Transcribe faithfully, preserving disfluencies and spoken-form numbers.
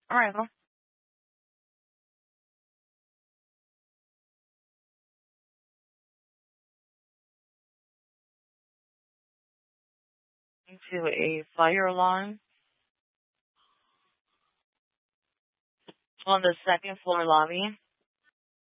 All right, go into a fire alarm on the second floor lobby.